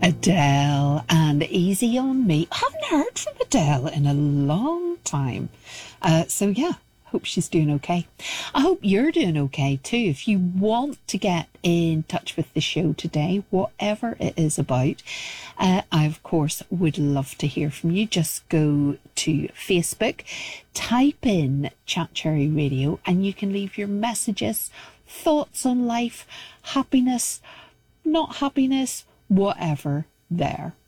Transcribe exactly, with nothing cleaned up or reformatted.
Adele and Easy on Me. I haven't heard from Adele in a long time. Uh, so yeah, hope she's doing okay. I hope you're doing okay too. If you want to get in touch with the show today, whatever it is about, uh, I of course would love to hear from you. Just go to Facebook, type in Chat Cherry Radio, and you can leave your messages, thoughts on life, happiness, not happiness, whatever there.